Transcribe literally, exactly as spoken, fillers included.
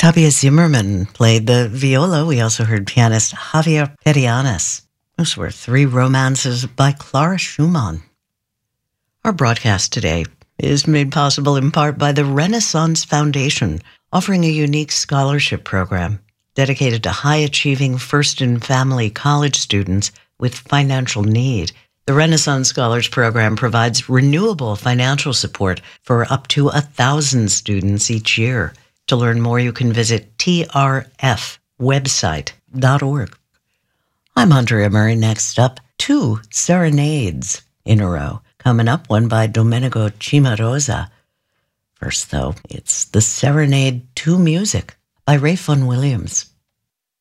Octavia Zimmerman played the viola. We also heard pianist Javier Perianes. Those were three romances by Clara Schumann. Our broadcast today is made possible in part by the Renaissance Foundation, offering a unique scholarship program dedicated to high-achieving first-in-family college students with financial need. The Renaissance Scholars Program provides renewable financial support for up to a thousand students each year. To learn more, you can visit T R F website dot org. I'm Andrea Murray. Next up, two serenades in a row. Coming up, one by Domenico Cimarosa. First, though, it's the Serenade to Music by Ray Vaughan Williams.